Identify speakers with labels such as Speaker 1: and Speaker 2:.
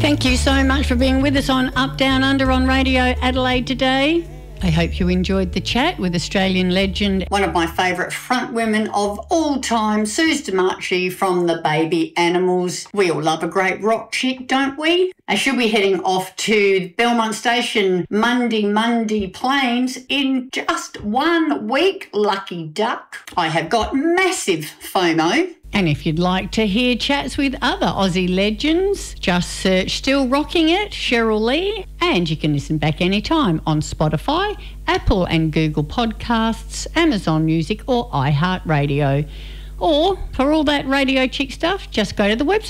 Speaker 1: Thank you so much for being with us on Up, Down, Under on Radio Adelaide today. I hope you enjoyed the chat with Australian legend, one of my favourite front women of all time, Suze D'Marchi from the Baby Animals. We all love a great rock chick, don't we? And she'll be heading off to Belmont Station Monday Plains in just 1 week. Lucky duck. I have got massive FOMO. And if you'd like to hear chats with other Aussie legends, just search Still Rocking It, Cheryl Lee, and you can listen back anytime on Spotify, Apple and Google Podcasts, Amazon Music or iHeartRadio. Or, for all that radio chick stuff, just go to the website.